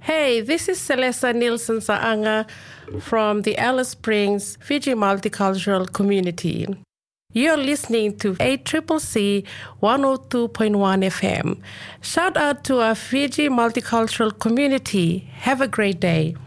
Hey, this is Celesta Nielsen Saanga from the Alice Springs Fiji Multicultural Community. You're listening to ACCC 102.1 FM. Shout out to our Fiji Multicultural Community. Have a great day.